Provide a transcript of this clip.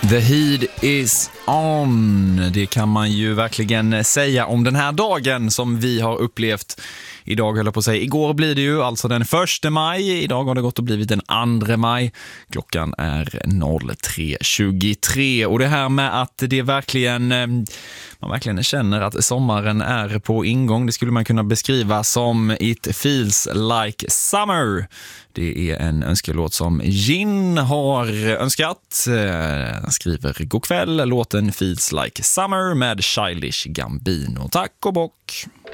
The heat is on. Det kan man ju verkligen säga om den här dagen som vi har upplevt. Idag höll jag på att säga, igår blir det ju alltså den 1 maj. Idag har det gått och blivit den 2 maj. Klockan är 03.23. Och det här med att det verkligen, man verkligen känner att sommaren är på ingång. Det skulle man kunna beskriva som It Feels Like Summer. Det är en önskelåt som Jin har önskat. Han skriver god kväll, låten Feels Like Summer med Childish Gambino. Tack och bock!